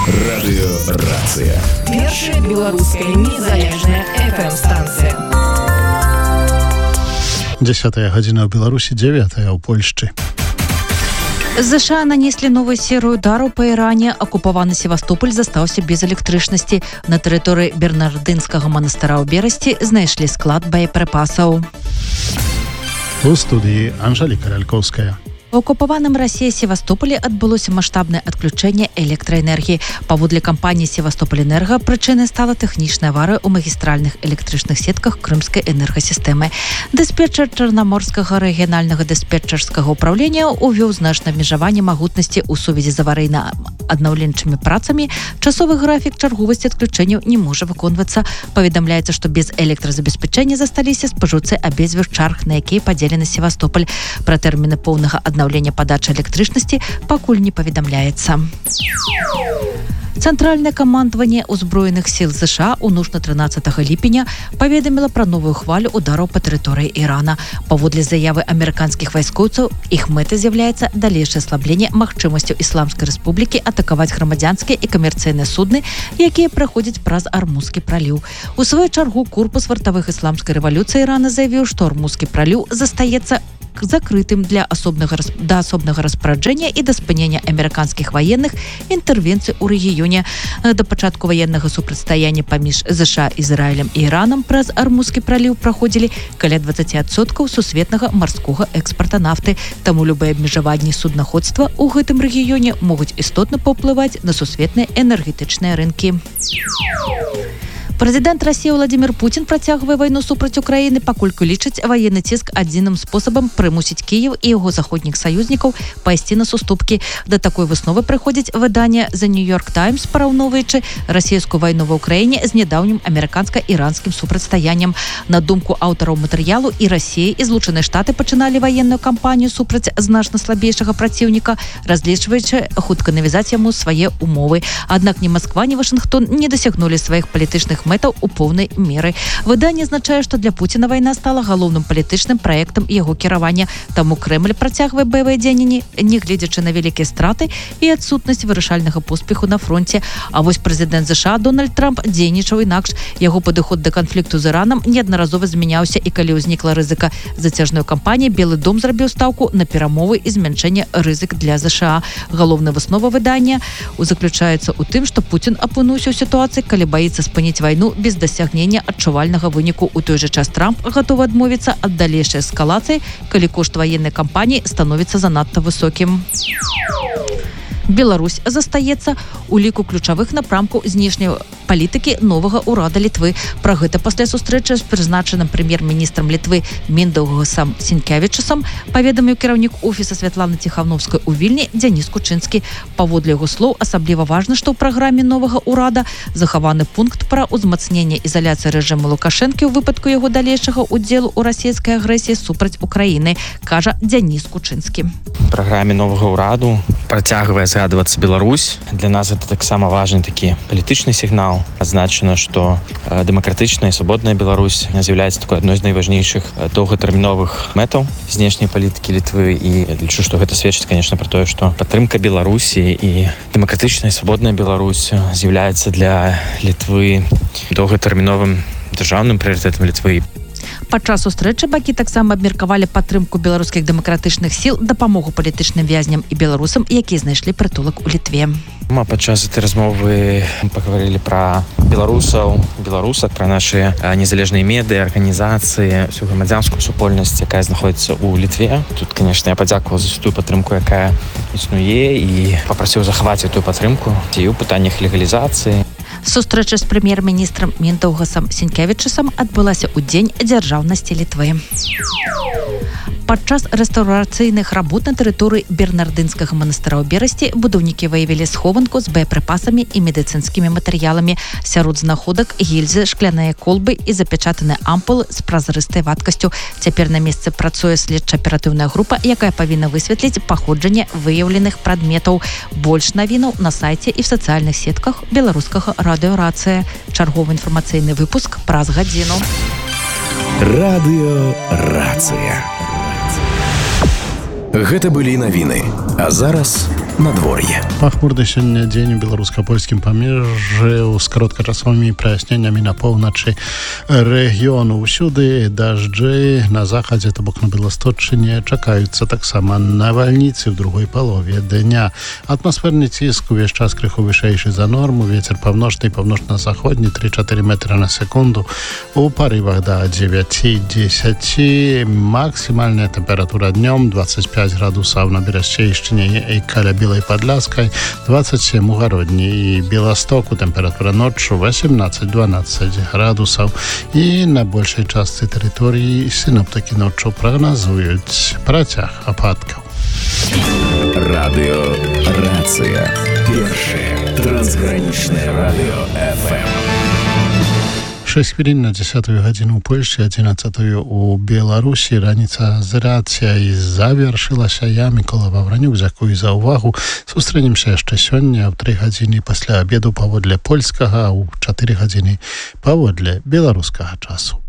Радыёрацыя. Першая беларуская незалежная FM-станцыя. 10 гадзіна ў Беларусі, 9 ў Польшчы. США нанеслі новую серію удараў па Іране. Акупаваны Севастополь застаўся без электрычнасці. На тэрыторыі Бернардынскага манастыра ў Берасці знайшлі склад боепрыпасаў. У студыі Анжеліка Лялькоўская. У акупаваным Расіі Севастополі адбылося маштабнае адключэнне электраэнергіі. Паводле кампаніі «Севастополь-энерго» прычынай стала тэхнічная аварыя ў магістральных электрычных сетках крымскай энергасістэмы. Дыспетчер Чарнаморскага рэгіянальнага дыспетчерскага ўпраўлення увёў значнае абмежаванне магутнасці ў сувязі з аварыйна-аднаўленчымі працамі. Часовы графік чарговасці адключэнняў не можа выконвацца. Паведамляецца, што без электразабеспячэння засталіся спажыўцы абедзвюх чарг, на якія падзелены Севастополь. Пра тэрміны поўнага аднаўлення падачы электрычнасці пакуль не паведамляецца. Цэнтральнае камандаванне ўзброеных сіл США ў ноч на 13 ліпеня паведаміла пра новую хвалю удараў па тэрыторыі Ірана. Паводле заявы амерыканскіх вайскоўцаў, іх мэтай з'яўляецца далейшае аслабленне магчымасцяў Ісламскай рэспублікі атакаваць грамадзянскія і камерцыйныя судны, якія праходзяць праз Армузскі праліў. У сваю чаргу корпус вартавых ісламскай рэвалюцыі Ірана заявіў, што Армузскі праліў застаецца закрытым да асобнага распараджэння і да спынення амерыканскіх ваенных інтэрвенцый у рэгіёне. Да пачатку ваеннага супрацьстаяння паміж США, Ізраілем і Іранам праз Армузскі праліў праходзілі каля 20% сусветнага марскога экспарта нафты, таму любыя абмежаванні суднаходства ў гэтым рэгіёне могуць істотна паўплываць на сусветныя энергетычныя рынкі. Прэзідэнт Расіі Владзімір Пуцін працягвае вайну супраць Украіны, паколькі лічыць ваенны ціск адзіным спосабам прымусіць Кіеў і яго заходніх саюзнікаў пайсці на суступкі. Да такой высновы прыходзіць выданне The New York Times, параўноўваючы расійскую вайну ва ўкраіне з нядаўнім амерыканска-іранскім супрацьстаяннем. На думку аўтараў матэрыялу, і Расія, і Злучаныя Штаты пачыналі ваенную кампанію супраць значна слабейшага праціўніка, разлічваючы хутка навязаць яму свае умовы. Аднак ні Масква, ні Вашынгтон не дасягнулі сваіх палітычных мэтаў у поўнай меры. Выданне азначае, што для Пуціна вайна стала галоўным палітычным праектам яго кіравання. Таму Крэмль працягвае баявыя дзеянні, нягледзячы на вялікія страты і адсутнасць вырашальнага поспеху на фронце. А вось прэзідэнт США Дональд Трамп дзейнічаў інакш. Яго падыход да канфлікту з Іранам неаднаразова змяняўся, і калі ўзнікла рызыка зацяжной кампаніі, Белы дом зрабіў стаўку на перамовы і змяншэнне рызык для США. Галоўная выснова выдання заключаецца ў тым, што Пуцін апынуўся ў сітуацыі, калі баіцца спыніць вайну без дасягнення адчувальнага выніку. У той жа час Трамп гатовы адмовіцца ад далейшай эскалацыі, калі кошт ваеннай кампаніі становіцца занадта высокім. Беларусь застаецца у ліку ключавых напрамкаў знешняй палітыкі новага ўрада Літвы. Пра гэта пасля сустрэчы з прызначаным прэм'ер-міністрам Літвы Міндаўгасам Сінкявічусам паведаміў кіраўнік офіса Святланы Ціхановскай у Вільні Дзяніс Кучынскі. Паводле яго слоў, асабліва важна, што ў праграме новага ўрада захаваны пункт пра ўзмацненне ізаляцыі рэжыму Лукашэнкі ў выпадку яго далейшага ўдзелу ў расійскай агрэсіі супраць Украіны, кажа Дзяніс Кучынскі. У праграме новага ўраду працягвае згадвацца Беларусь. Для нас это таксама важны такі палітычны сігнал. Адзначана, што дэмакратычная і свабодная Беларусь з'яўляецца такой адной з найважнейшых доўгатэрміновых мэтаў знешняй палітыкі Літвы, і лічу, што гэта сведчыць, конечно, пра тое, што падтрымка Беларусі і дэмакратычная і свабодная Беларусь з'яўляецца для Літвы доўгатэрміновым дзяржаўным прыярытэтам Літвы. Падчас сустрэчы бакі таксама абмеркавалі падтрымку беларускіх дэмакратычных сіл, дапамогу палітычным вязням і беларусам, якія знайшлі прытулак у Літве. Мы падчас этой размовы паговорили пра беларусак, пра нашы незалежныя медыа, арганізацыі, всю грамадзянскую супольнасць, якая знаходзіцца ў Літве. Тут, конечно, я падзякуваў за тую падтрымку, якая існуе, і папрасіў захаваць эту падтрымку і ў пытаннях легалізацыі. Сустрэча з прэм'ер-міністрам Міндаўгасам Сінкявічусам адбылася ў дзень дзяржаўнасці Літвы. Падчас рэстаўрацыйных работ на тэрыторыі Бернардынскага манастыра ў Берасці будаўнікі выявілі схованку з боепрыпасамі і медыцынскімі матэрыяламі. Сярод знаходак гільзы, шкляныя колбы і запячатаныя ампулы з празрыстай вадкасцю. Цяпер на месцы працуе следча-аператыўная група, якая павінна высветліць паходжанне выяўленых прадметаў. Больш навінаў на сайце і в сацыяльных сетках беларускага радыёрацыя. Чарговы інфармацыйны выпуск праз гадзіну. Радыёрацыя. Гэта былі навіны. А зараз надвор'е. Пахмурны сёння дзень у беларуска-польскім памежжы з кароткачасовымі праясненнямі на поўначы рэгіёну. Усюды дажджы, на захадзе, то бок на Беласточчыне, чакаюцца таксама навальніцы ў другой палове дня. Атмасферны ціск увесь час крыху вышэйшы за норму, вецер паўночны і паўночна-заходні 3-4 метра на секунду, у парывах да 9-10, максімальная тэмпература днём 25 градусаў на Берасцейшчыне і каля Белай Падляскай, 27 у Гародні і Беластоку, тэмпература ноччу 18-12 градусаў. І на большай частцы тэрыторыі сіноптыкі ноччу прагназуюць працяг ападкаў. Радыё Рацыя. Першае трансгранічнае радыё FM. 6 хвілін на 10 гадзіну ў Польшчы, 11 у Беларусі. Раніца з рацыяй завершылася. Я, Мікола Вавранюк, дзякую за ўвагу. Сустрэнемся яшчэ сёння ў 3 гадзіны пасля абеду паводле польскага, а ў 4 гадзіны паводле беларускага часу.